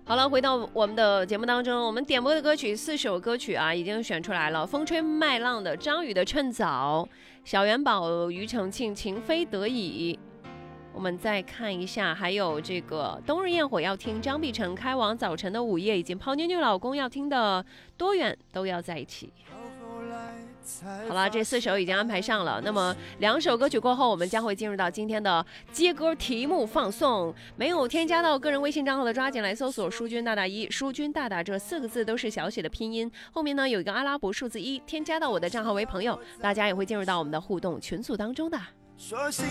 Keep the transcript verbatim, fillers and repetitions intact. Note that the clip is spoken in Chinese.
好了，回到我们的节目当中，我们点播的歌曲四首歌曲啊，已经选出来了。风吹麦浪的张宇的趁早，小元宝庾澄庆情非得已。我们再看一下，还有这个冬日焰火要听张碧晨开往早晨的午夜，以及泡妞妞老公要听的多远都要在一起。好了，这四首已经安排上了。那么两首歌曲过后，我们将会进入到今天的接歌题目放送。没有添加到个人微信账号的，抓紧来搜索“舒君大大一”，舒君大大这四个字都是小写的拼音，后面呢有一个阿拉伯数字一，添加到我的账号为朋友，大家也会进入到我们的互动群组当中的。 说心